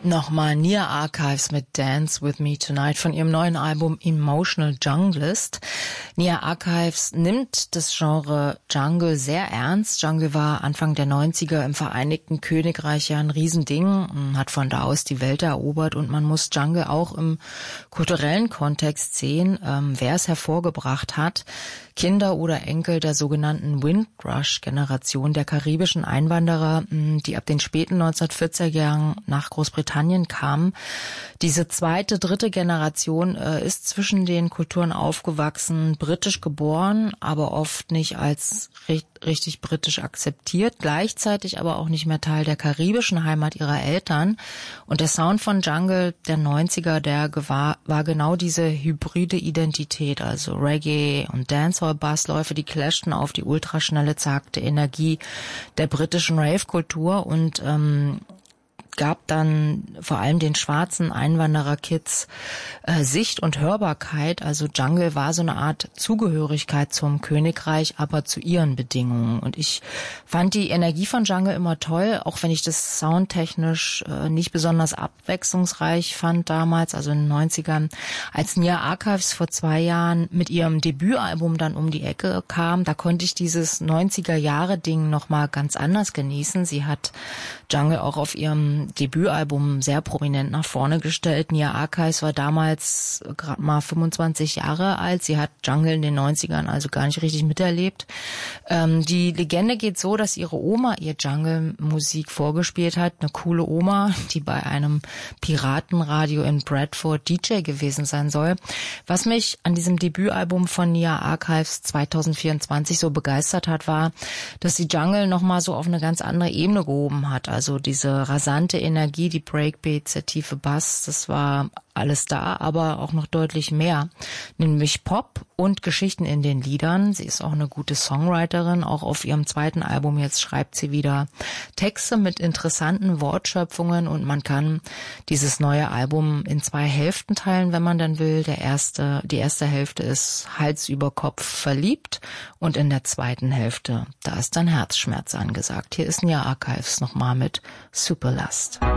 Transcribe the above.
Nochmal Nia Archives mit Dance With Me Tonight von ihrem neuen Album Emotional Junglist. Nia Archives nimmt das Genre Jungle sehr ernst. Jungle war Anfang der 90er im Vereinigten Königreich ja ein Riesending, hat von da aus die Welt erobert und man muss Jungle auch im kulturellen Kontext sehen, wer es hervorgebracht hat. Kinder oder Enkel der sogenannten Windrush-Generation der karibischen Einwanderer, die ab den späten 1940er Jahren nach Großbritannien kamen. Diese zweite, dritte Generation ist zwischen den Kulturen aufgewachsen, britisch geboren, aber oft nicht als richtig britisch akzeptiert, gleichzeitig aber auch nicht mehr Teil der karibischen Heimat ihrer Eltern. Und der Sound von Jungle der 90er, war genau diese hybride Identität, also Reggae und Dancehall-Bassläufe, die clashten auf die ultraschnelle, zagte Energie der britischen Rave-Kultur und gab dann vor allem den schwarzen Einwanderer-Kids Sicht und Hörbarkeit. Also Jungle war so eine Art Zugehörigkeit zum Königreich, aber zu ihren Bedingungen. Und ich fand die Energie von Jungle immer toll, auch wenn ich das soundtechnisch nicht besonders abwechslungsreich fand damals, also in den 90ern. Als Nia Archives vor 2 Jahren mit ihrem Debütalbum dann um die Ecke kam, da konnte ich dieses 90er-Jahre-Ding nochmal ganz anders genießen. Sie hat Jungle auch auf ihrem Debütalbum sehr prominent nach vorne gestellt. Nia Archives war damals gerade mal 25 Jahre alt. Sie hat Jungle in den 90ern also gar nicht richtig miterlebt. Die Legende geht so, dass ihre Oma ihr Jungle-Musik vorgespielt hat. Eine coole Oma, die bei einem Piratenradio in Bradford DJ gewesen sein soll. Was mich an diesem Debütalbum von Nia Archives 2024 so begeistert hat, war, dass sie Jungle nochmal so auf eine ganz andere Ebene gehoben hat. Also diese rasante Energie, die Breakbeats, der tiefe Bass, das war alles da, aber auch noch deutlich mehr. Nämlich Pop und Geschichten in den Liedern. Sie ist auch eine gute Songwriterin. Auch auf ihrem zweiten Album jetzt schreibt sie wieder Texte mit interessanten Wortschöpfungen und man kann dieses neue Album in 2 Hälften teilen, wenn man dann will. Die erste Hälfte ist Hals über Kopf verliebt und in der zweiten Hälfte, da ist dann Herzschmerz angesagt. Hier ist Nia Archives nochmal mit Superlust.